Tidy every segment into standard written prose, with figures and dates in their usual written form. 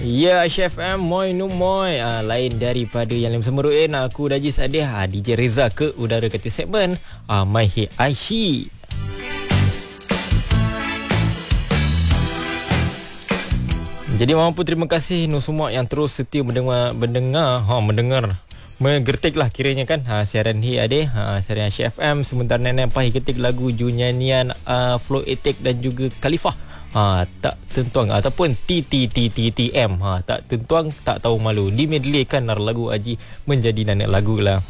Ya, Chef M, moi nu moi. Lain daripada yang lain semeruin, aku Dajis Adih, DJ Reza ke udara kata segmen My Hey Aishi. Jadi mampu terima kasih nu semua yang terus setia mendengar menggertik lah kiranya kan siaran hi Adih, siaran Chef M. Sebentar nenek pahi ketik lagu Junyanyian Flow Etek dan juga Khalifah. Tak tentuang ataupun TTTTTM, tak tentuang tak tahu malu, dimedleykan lagu Aji menjadi nanak lagu lah.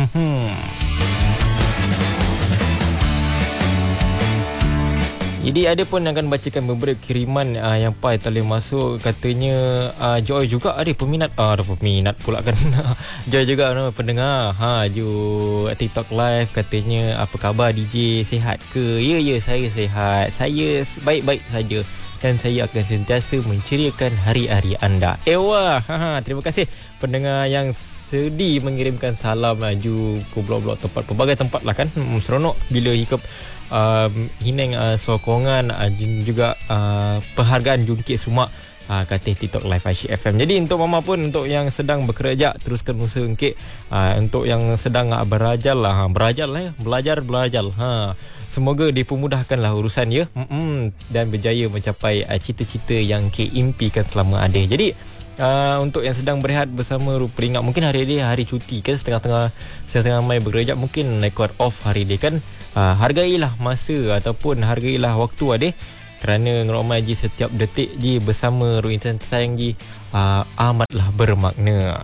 Jadi ada pun yang akan bacakan beberapa kiriman yang pai tali masuk. Katanya Joy juga ada peminat, ada peminat pula kan. Joy juga pendengar ju TikTok live. Katanya apa khabar DJ, sihat ke? Ya saya sihat, saya baik-baik saja dan saya akan sentiasa menceriakan hari-hari anda. Terima kasih pendengar yang sedi mengirimkan salam ju ke blog-blog tempat, pelbagai tempat lah kan. Seronok bila hikap hineng sokongan juga penghargaan jungkit semua kata TikTok Live Aishi FM. Jadi untuk mama pun, untuk yang sedang bekerja, teruskan usaha engkit. Untuk yang sedang belajar lah belajar. Semoga dipermudahkanlah urusan ya, dan berjaya mencapai cita-cita yang ke impikan selama ada. Jadi untuk yang sedang berehat bersama peringat, mungkin hari ini hari cuti kan, setengah mai bekerja, mungkin record off hari ini kan. Hargailah masa ataupun hargailah waktu adik, kerana ngeromai je setiap detik je bersama Ruintan sayang je amatlah bermakna.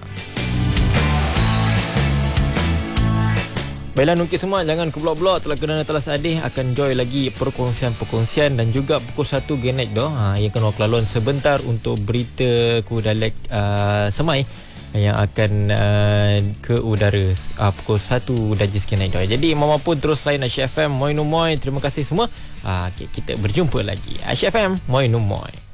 Baiklah nukit semua, jangan ke blog-blog telah kerana telah sadih akan join lagi perkongsian dan juga pukul 1 genek doh. Yang akan wakalon sebentar untuk berita ku dalek semai yang akan ke udara pukul 1 Dajis genek doh. Jadi mama pun terus lain Aishi FM, moi nu moi. Terima kasih semua. Kita berjumpa lagi. Aishi FM, moi nu moi.